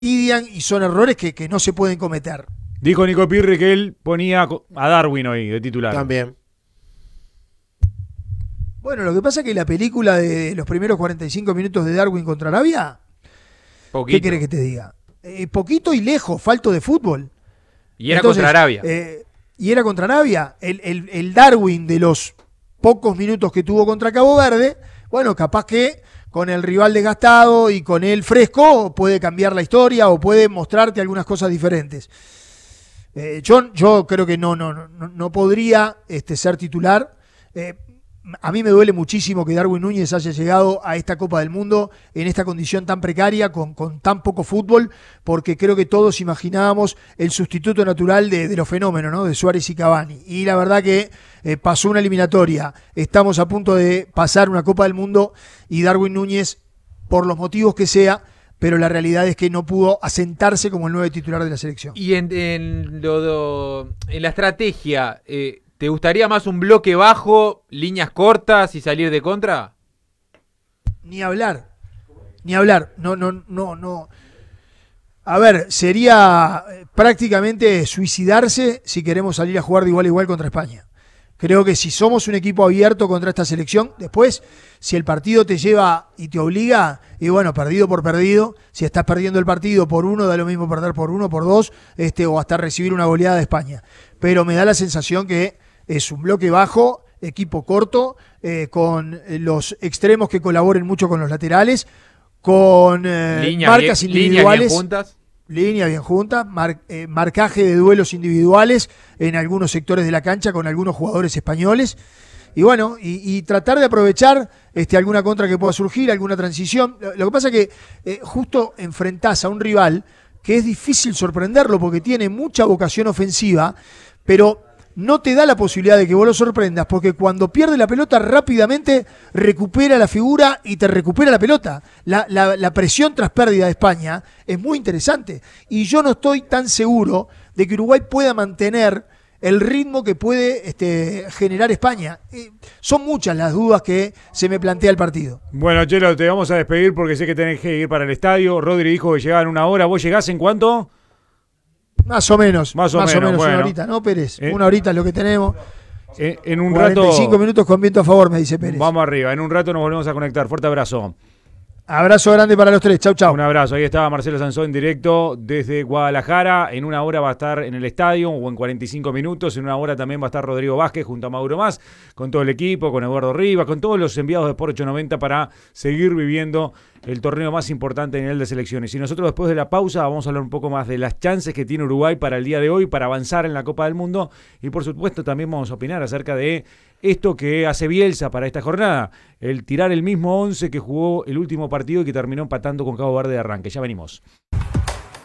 fastidian y son errores que no se pueden cometer. Dijo Nico Pirri que él ponía a Darwin hoy de titular. También. Bueno, lo que pasa es que la película de los primeros 45 minutos de Darwin contra Arabia, Poquito. ¿qué querés que te diga? Poquito y lejos, falto de fútbol. Y era Entonces, contra Arabia. Y era contra Arabia. El Darwin de los pocos minutos que tuvo contra Cabo Verde, bueno, capaz que con el rival desgastado y con él fresco puede cambiar la historia o puede mostrarte algunas cosas diferentes. Yo creo que no podría ser titular. A mí me duele muchísimo que Darwin Núñez haya llegado a esta Copa del Mundo en esta condición tan precaria, con tan poco fútbol, porque creo que todos imaginábamos el sustituto natural de los fenómenos, ¿no? De Suárez y Cavani. Y la verdad que pasó una eliminatoria, estamos a punto de pasar una Copa del Mundo y Darwin Núñez, por los motivos que sea, pero la realidad es que no pudo asentarse como el 9 titular de la selección. Y en la estrategia, ¿te gustaría más un bloque bajo, líneas cortas y salir de contra? Ni hablar. No. A ver, sería prácticamente suicidarse si queremos salir a jugar de igual a igual contra España. Creo que si somos un equipo abierto contra esta selección, después, si el partido te lleva y te obliga, y bueno, perdido por perdido, si estás perdiendo el partido por uno, da lo mismo perder por uno, por dos, o hasta recibir una goleada de España. Pero me da la sensación que es un bloque bajo, equipo corto, con los extremos que colaboren mucho con los laterales, con marcas individuales. Líneas bien juntas. Línea bien junta, marcaje de duelos individuales en algunos sectores de la cancha con algunos jugadores españoles. Y bueno, y tratar de aprovechar alguna contra que pueda surgir, alguna transición. Lo que pasa es que justo enfrentás a un rival que es difícil sorprenderlo porque tiene mucha vocación ofensiva, pero no te da la posibilidad de que vos lo sorprendas, porque cuando pierde la pelota rápidamente recupera la figura y te recupera la pelota. La presión tras pérdida de España es muy interesante y yo no estoy tan seguro de que Uruguay pueda mantener el ritmo que puede generar España. Son muchas las dudas que se me plantea el partido. Bueno, Chelo, te vamos a despedir porque sé que tenés que ir para el estadio. Rodri dijo que llegaba en una hora. ¿Vos llegás en cuánto? Más o menos bueno. Una horita, ¿no, Pérez? Una horita es lo que tenemos. En un 45 rato, minutos con viento a favor, me dice Pérez. vamos arriba. En un rato nos volvemos a conectar. Fuerte abrazo. Abrazo grande para los tres. Chau, chau. Un abrazo. Ahí estaba Marcelo Sansó en directo desde Guadalajara. En una hora va a estar en el estadio, o en 45 minutos. En una hora también va a estar Rodrigo Vázquez junto a Mauro Más, con todo el equipo, con Eduardo Rivas, con todos los enviados de Sport 890 para seguir viviendo el torneo más importante a nivel de selecciones. Y nosotros después de la pausa vamos a hablar un poco más de las chances que tiene Uruguay para el día de hoy, para avanzar en la Copa del Mundo. Y por supuesto también vamos a opinar acerca de esto que hace Bielsa para esta jornada, el tirar el mismo 11 que jugó el último partido y que terminó empatando con Cabo Verde de arranque. Ya venimos.